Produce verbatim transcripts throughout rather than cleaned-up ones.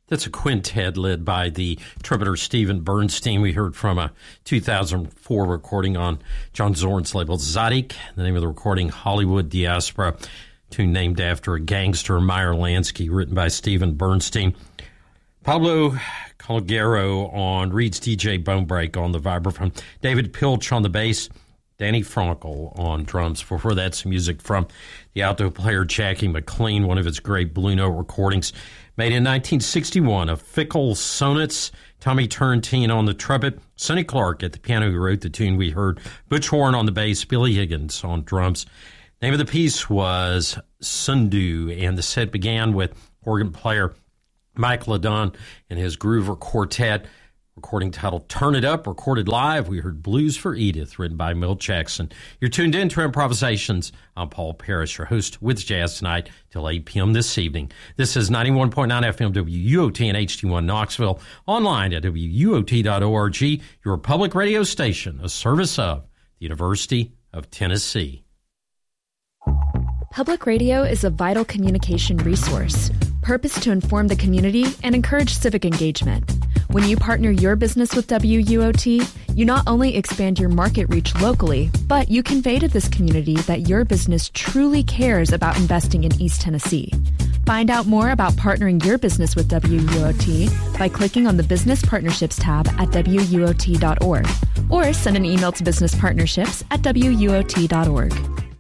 That's a quintet led by the trumpeter Stephen Bernstein. We heard from a two thousand four recording on John Zorn's label Zadig. The name of the recording, Hollywood Diaspora, tune named after a gangster, Meyer Lansky, written by Stephen Bernstein. Pablo Calgero on Reed's D J Bonebreak on the vibraphone. David Pilch on the bass. Danny Frankel on drums. Before that, some music from the alto player Jackie McLean, one of his great Blue Note recordings, made in nineteen sixty-one of Fickle Sonnets. Tommy Turrentine on the trumpet. Sonny Clark at the piano, who wrote the tune we heard. Butch Horn on the bass. Billy Higgins on drums. Name of the piece was Sundu, and the set began with organ player Mike Ladon and his Groover Quartet. Recording titled Turn It Up, recorded live. We heard Blues for Edith, written by Milt Jackson. You're tuned in to Improvisations. I'm Paul Parrish, your host with Jazz Tonight till eight p.m. this evening. This is ninety-one point nine F M W U O T and H T one Knoxville. Online at W U O T dot org, your public radio station, a service of the University of Tennessee. Public radio is a vital communication resource, purposed to inform the community and encourage civic engagement. When you partner your business with W U O T, you not only expand your market reach locally, but you convey to this community that your business truly cares about investing in East Tennessee. Find out more about partnering your business with W U O T by clicking on the Business Partnerships tab at W U O T dot org or send an email to businesspartnerships at W U O T dot org.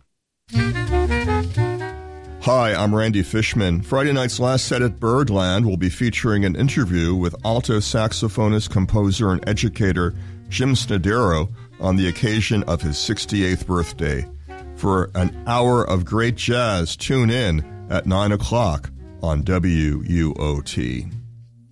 Hi, I'm Randy Fishman. Friday night's last set at Birdland will be featuring an interview with alto saxophonist, composer, and educator Jim Snodero on the occasion of his sixty-eighth birthday. For an hour of great jazz, tune in at nine o'clock on W U O T.